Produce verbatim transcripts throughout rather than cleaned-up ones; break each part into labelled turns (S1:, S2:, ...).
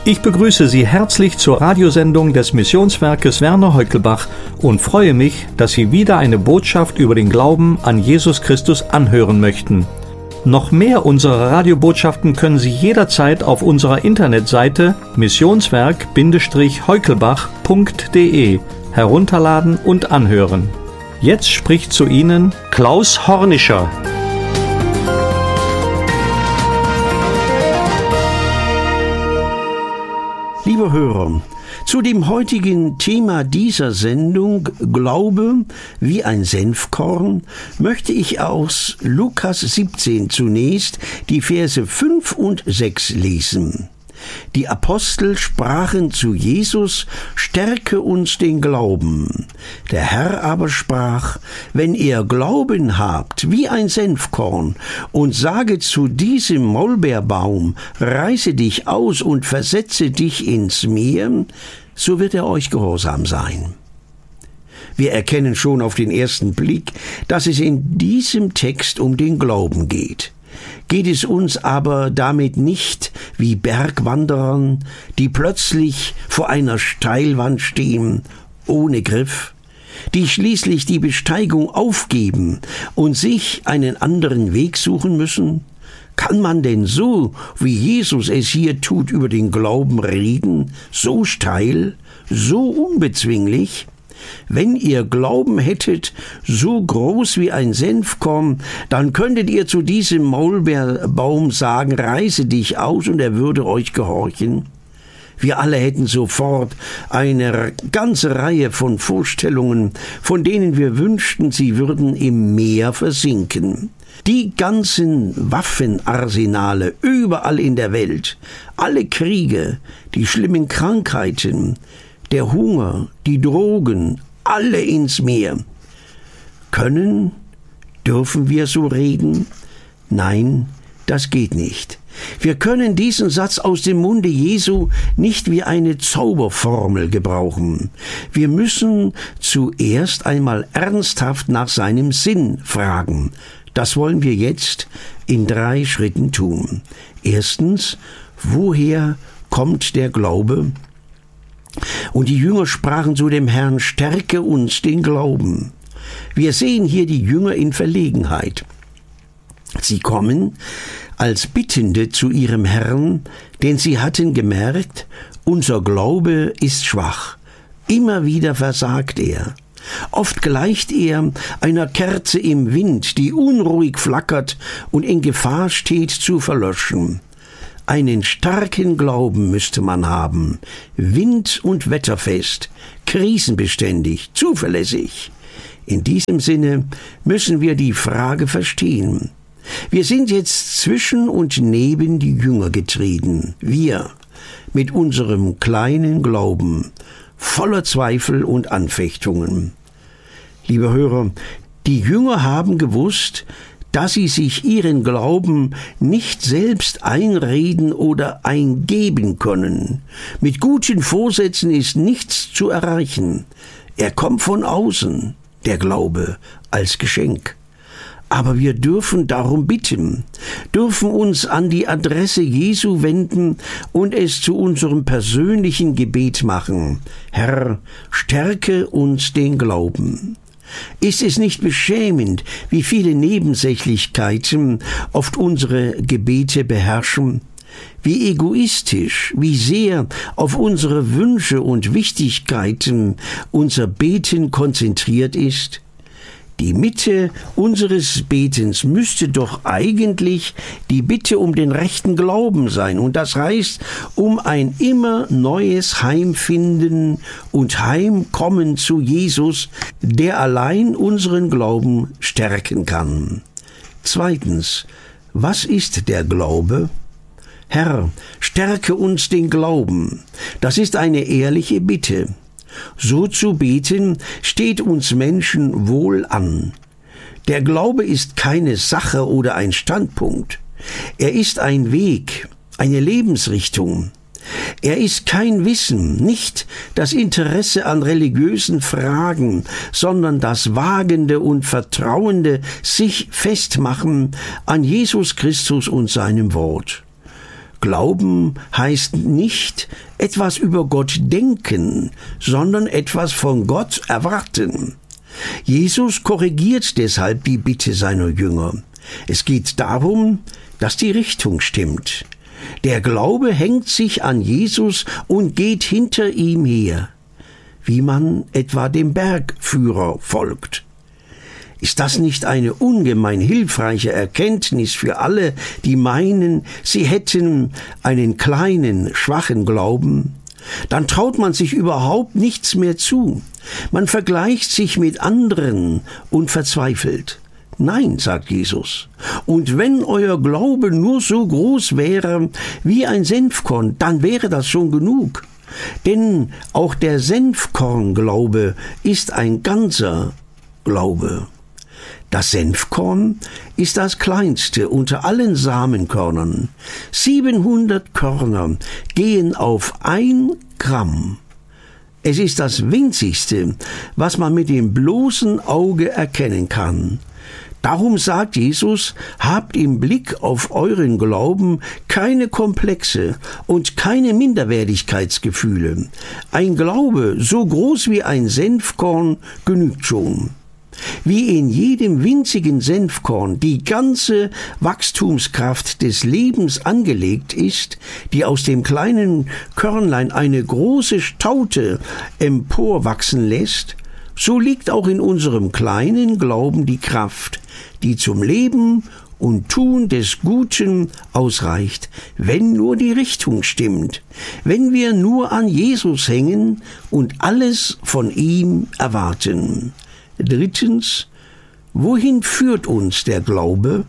S1: Ich begrüße Sie herzlich zur Radiosendung des Missionswerkes Werner Heukelbach und freue mich, dass Sie wieder eine Botschaft über den Glauben an Jesus Christus anhören möchten. Noch mehr unserer Radiobotschaften können Sie jederzeit auf unserer Internetseite missionswerk heukelbach punkt de herunterladen und anhören. Jetzt spricht zu Ihnen Klaus Hornischer.
S2: Liebe Hörer, zu dem heutigen Thema dieser Sendung, Glaube wie ein Senfkorn, möchte ich aus Lukas siebzehn zunächst die Verse fünf und sechs lesen. Die Apostel sprachen zu Jesus: Stärke uns den Glauben. Der Herr aber sprach: Wenn ihr Glauben habt wie ein Senfkorn und sage zu diesem Maulbeerbaum: Reiße dich aus und versetze dich ins Meer, so wird er euch gehorsam sein. Wir erkennen schon auf den ersten Blick, dass es in diesem Text um den Glauben geht. Geht es uns aber damit nicht wie Bergwanderern, die plötzlich vor einer Steilwand stehen, ohne Griff, die schließlich die Besteigung aufgeben und sich einen anderen Weg suchen müssen? Kann man denn so, wie Jesus es hier tut, über den Glauben reden, so steil, so unbezwinglich? Wenn ihr Glauben hättet, so groß wie ein Senfkorn, dann könntet ihr zu diesem Maulbeerbaum sagen: Reiße dich aus, und er würde euch gehorchen. Wir alle hätten sofort eine ganze Reihe von Vorstellungen, von denen wir wünschten, sie würden im Meer versinken. Die ganzen Waffenarsenale überall in der Welt, alle Kriege, die schlimmen Krankheiten, der Hunger, die Drogen, alle ins Meer. Können, dürfen wir so reden? Nein, das geht nicht. Wir können diesen Satz aus dem Munde Jesu nicht wie eine Zauberformel gebrauchen. Wir müssen zuerst einmal ernsthaft nach seinem Sinn fragen. Das wollen wir jetzt in drei Schritten tun. Erstens, woher kommt der Glaube? Und die Jünger sprachen zu dem Herrn: Stärke uns den Glauben. Wir sehen hier die Jünger in Verlegenheit. Sie kommen als Bittende zu ihrem Herrn, denn sie hatten gemerkt, unser Glaube ist schwach. Immer wieder versagt er. Oft gleicht er einer Kerze im Wind, die unruhig flackert und in Gefahr steht zu verlöschen. Einen starken Glauben müsste man haben, wind- und wetterfest, krisenbeständig, zuverlässig. In diesem Sinne müssen wir die Frage verstehen. Wir sind jetzt zwischen und neben die Jünger getreten. Wir mit unserem kleinen Glauben, voller Zweifel und Anfechtungen. Liebe Hörer, die Jünger haben gewusst, dass sie sich ihren Glauben nicht selbst einreden oder eingeben können. Mit guten Vorsätzen ist nichts zu erreichen. Er kommt von außen, der Glaube, als Geschenk. Aber wir dürfen darum bitten, dürfen uns an die Adresse Jesu wenden und es zu unserem persönlichen Gebet machen: Herr, stärke uns den Glauben. Ist es nicht beschämend, wie viele Nebensächlichkeiten oft unsere Gebete beherrschen? Wie egoistisch, wie sehr auf unsere Wünsche und Wichtigkeiten unser Beten konzentriert ist? Die Mitte unseres Betens müsste doch eigentlich die Bitte um den rechten Glauben sein. Und das heißt, um ein immer neues Heimfinden und Heimkommen zu Jesus, der allein unseren Glauben stärken kann. Zweitens, was ist der Glaube? Herr, stärke uns den Glauben. Das ist eine ehrliche Bitte. So zu beten steht uns Menschen wohl an. Der Glaube ist keine Sache oder ein Standpunkt. Er ist ein Weg, eine Lebensrichtung. Er ist kein Wissen, nicht das Interesse an religiösen Fragen, sondern das wagende und vertrauende sich festmachen an Jesus Christus und seinem Wort. Glauben heißt nicht etwas über Gott denken, sondern etwas von Gott erwarten. Jesus korrigiert deshalb die Bitte seiner Jünger. Es geht darum, dass die Richtung stimmt. Der Glaube hängt sich an Jesus und geht hinter ihm her, wie man etwa dem Bergführer folgt. Ist das nicht eine ungemein hilfreiche Erkenntnis für alle, die meinen, sie hätten einen kleinen, schwachen Glauben? Dann traut man sich überhaupt nichts mehr zu. Man vergleicht sich mit anderen und verzweifelt. Nein, sagt Jesus. Und wenn euer Glaube nur so groß wäre wie ein Senfkorn, dann wäre das schon genug. Denn auch der Senfkornglaube ist ein ganzer Glaube. Das Senfkorn ist das kleinste unter allen Samenkörnern. siebenhundert Körner gehen auf ein Gramm. Es ist das winzigste, was man mit dem bloßen Auge erkennen kann. Darum sagt Jesus, habt im Blick auf euren Glauben keine Komplexe und keine Minderwertigkeitsgefühle. Ein Glaube so groß wie ein Senfkorn genügt schon. Wie in jedem winzigen Senfkorn die ganze Wachstumskraft des Lebens angelegt ist, die aus dem kleinen Körnlein eine große Staute emporwachsen lässt, so liegt auch in unserem kleinen Glauben die Kraft, die zum Leben und Tun des Guten ausreicht, wenn nur die Richtung stimmt, wenn wir nur an Jesus hängen und alles von ihm erwarten. Drittens, wohin führt uns der Glaube?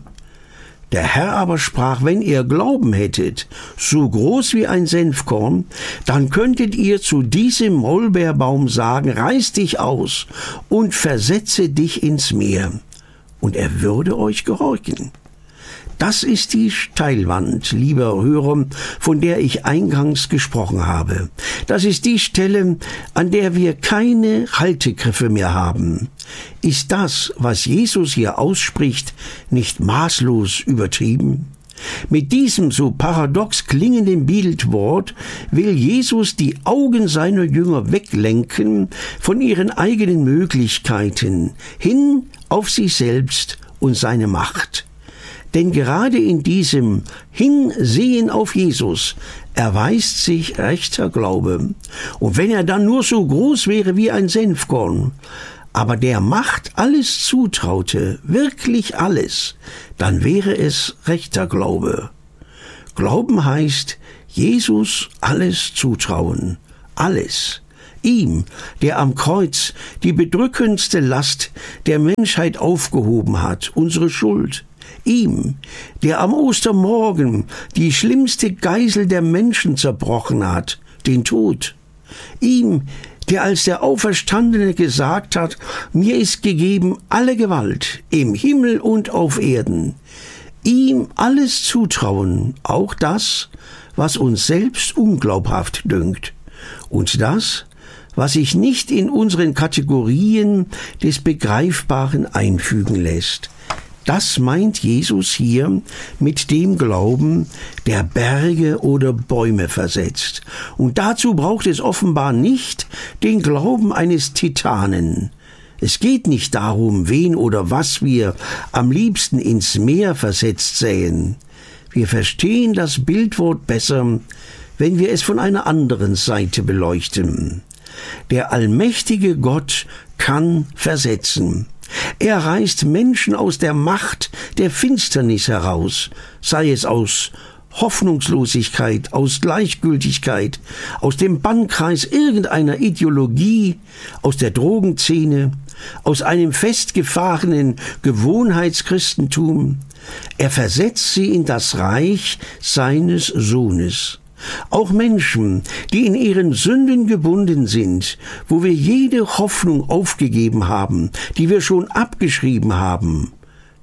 S2: Der Herr aber sprach, wenn ihr Glauben hättet, so groß wie ein Senfkorn, dann könntet ihr zu diesem Maulbeerbaum sagen, reiß dich aus und versetze dich ins Meer, und er würde euch gehorchen. Das ist die Steilwand, lieber Hörer, von der ich eingangs gesprochen habe. Das ist die Stelle, an der wir keine Haltegriffe mehr haben. Ist das, was Jesus hier ausspricht, nicht maßlos übertrieben? Mit diesem so paradox klingenden Bildwort will Jesus die Augen seiner Jünger weglenken von ihren eigenen Möglichkeiten hin auf sich selbst und seine Macht. Denn gerade in diesem Hinsehen auf Jesus erweist sich rechter Glaube. Und wenn er dann nur so groß wäre wie ein Senfkorn, aber der Macht alles zutraute, wirklich alles, dann wäre es rechter Glaube. Glauben heißt, Jesus alles zutrauen, alles. Ihm, der am Kreuz die bedrückendste Last der Menschheit aufgehoben hat, unsere Schuld. Ihm, der am Ostermorgen die schlimmste Geisel der Menschen zerbrochen hat, den Tod. Ihm, der als der Auferstandene gesagt hat, mir ist gegeben alle Gewalt im Himmel und auf Erden. Ihm alles zutrauen, auch das, was uns selbst unglaubhaft dünkt. Und das, was sich nicht in unseren Kategorien des Begreifbaren einfügen lässt. Das meint Jesus hier mit dem Glauben, der Berge oder Bäume versetzt. Und dazu braucht es offenbar nicht den Glauben eines Titanen. Es geht nicht darum, wen oder was wir am liebsten ins Meer versetzt sähen. Wir verstehen das Bildwort besser, wenn wir es von einer anderen Seite beleuchten. Der allmächtige Gott kann versetzen. Er reißt Menschen aus der Macht der Finsternis heraus, sei es aus Hoffnungslosigkeit, aus Gleichgültigkeit, aus dem Bannkreis irgendeiner Ideologie, aus der Drogenszene, aus einem festgefahrenen Gewohnheitschristentum. Er versetzt sie in das Reich seines Sohnes. Auch Menschen, die in ihren Sünden gebunden sind, wo wir jede Hoffnung aufgegeben haben, die wir schon abgeschrieben haben.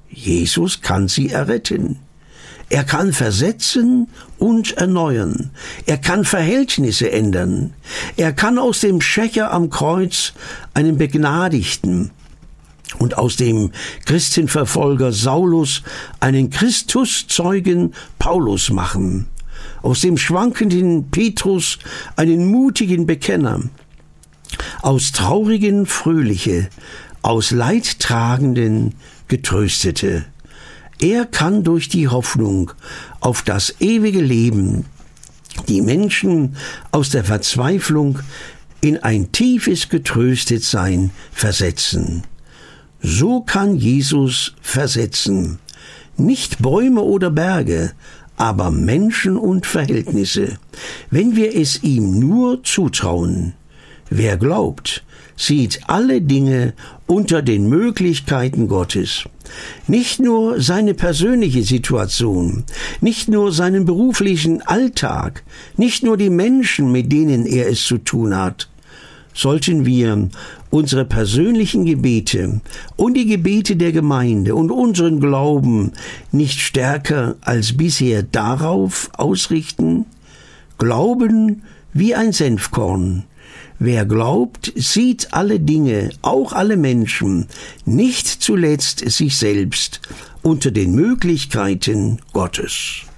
S2: Jesus kann sie erretten. Er kann versetzen und erneuern. Er kann Verhältnisse ändern. Er kann aus dem Schächer am Kreuz einen Begnadigten und aus dem Christenverfolger Saulus einen Christuszeugen Paulus machen. aus dem schwankenden Petrus einen mutigen Bekenner, aus traurigen fröhliche, aus Leidtragenden getröstete. Er kann durch die Hoffnung auf das ewige Leben die Menschen aus der Verzweiflung in ein tiefes Getröstetsein versetzen. So kann Jesus versetzen, nicht Bäume oder Berge, aber Menschen und Verhältnisse, wenn wir es ihm nur zutrauen. Wer glaubt, sieht alle Dinge unter den Möglichkeiten Gottes. Nicht nur seine persönliche Situation, nicht nur seinen beruflichen Alltag, nicht nur die Menschen, mit denen er es zu tun hat. Sollten wir unsere persönlichen Gebete und die Gebete der Gemeinde und unseren Glauben nicht stärker als bisher darauf ausrichten? Glauben wie ein Senfkorn. Wer glaubt, sieht alle Dinge, auch alle Menschen, nicht zuletzt sich selbst, unter den Möglichkeiten Gottes.